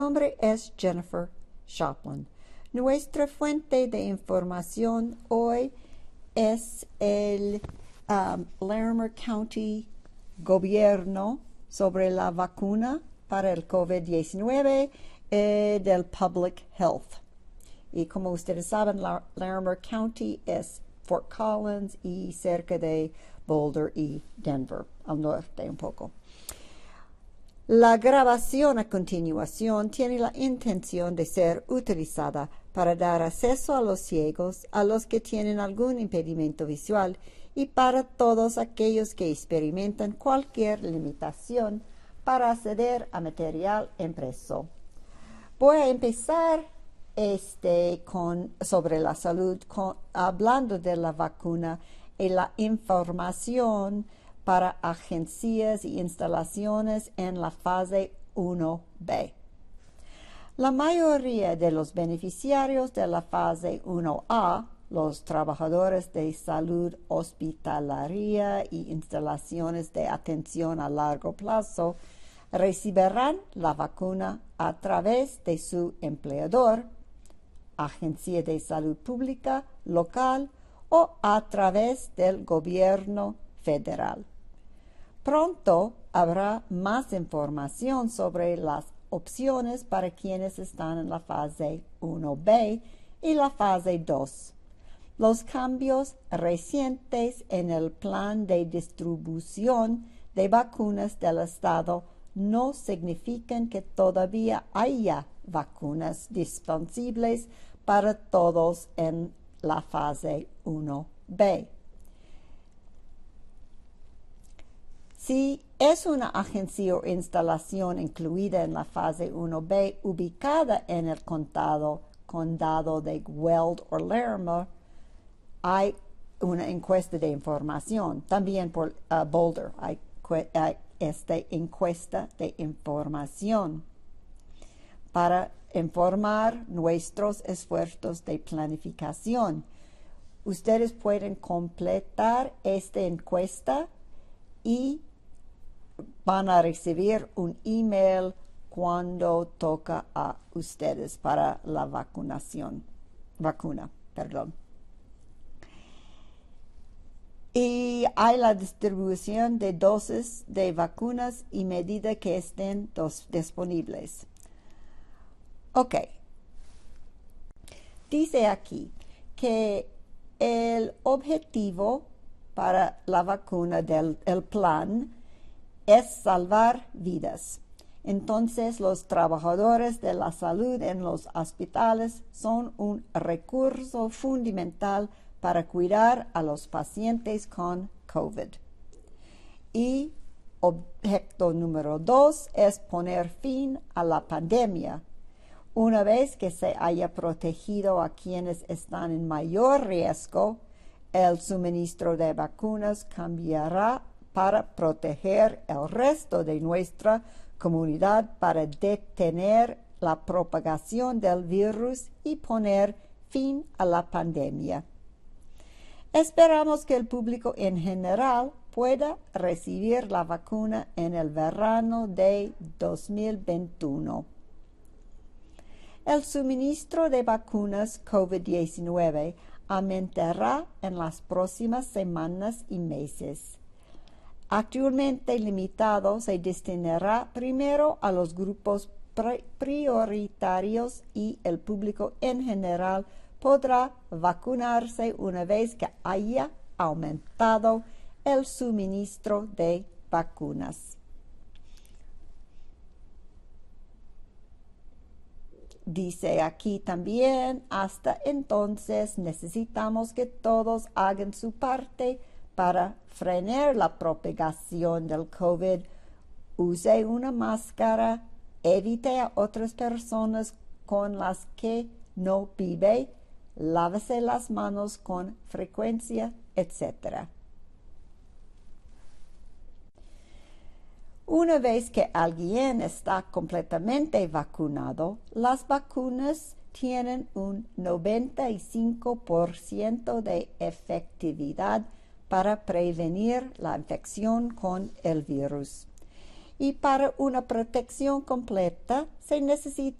nombre es Jennifer Shopland. Nuestra fuente de información hoy es el Larimer County Gobierno sobre la vacuna para el COVID-19 del Public Health. Y como ustedes saben, Larimer County es Fort Collins y cerca de Boulder y Denver, al norte un poco. La grabación a continuación tiene la intención de ser utilizada para dar acceso a los ciegos, a los que tienen algún impedimento visual y para todos aquellos que experimentan cualquier limitación para acceder a material impreso. Voy a empezar sobre la salud hablando de la vacuna y la información para agencias y instalaciones en la fase 1B. La mayoría de los beneficiarios de la fase 1A, los trabajadores de salud hospitalaria y instalaciones de atención a largo plazo, recibirán la vacuna a través de su empleador, agencia de salud pública local o a través del gobierno federal. Pronto habrá más información sobre las opciones para quienes están en la fase 1B y la fase 2. Los cambios recientes en el plan de distribución de vacunas del Estado no significan que todavía haya vacunas disponibles para todos en la fase 1B. Si es una agencia o instalación incluida en la fase 1B ubicada en el condado de Weld o Larimer, hay una encuesta de información. También por Boulder hay esta encuesta de información para informar nuestros esfuerzos de planificación. Ustedes pueden completar esta encuesta y van a recibir un email cuando toca a ustedes para la vacuna. Y hay la distribución de dosis de vacunas y medida que estén disponibles. Ok. Dice aquí que el objetivo para la vacuna del plan es salvar vidas. Entonces, los trabajadores de la salud en los hospitales son un recurso fundamental para cuidar a los pacientes con COVID. Y objeto número 2 es poner fin a la pandemia. Una vez que se haya protegido a quienes están en mayor riesgo, el suministro de vacunas cambiará para proteger el resto de nuestra comunidad para detener la propagación del virus y poner fin a la pandemia. Esperamos que el público en general pueda recibir la vacuna en el verano de 2021. El suministro de vacunas COVID-19 aumentará en las próximas semanas y meses. Actualmente limitado, se destinará primero a los grupos prioritarios y el público en general podrá vacunarse una vez que haya aumentado el suministro de vacunas. Dice aquí también, hasta entonces necesitamos que todos hagan su parte para frenar la propagación del COVID. Use una máscara, evite a otras personas con las que no vive, lávese las manos con frecuencia, etc. Una vez que alguien está completamente vacunado, las vacunas tienen un 95% de efectividad para prevenir la infección con el virus. y para una protección completa se necesita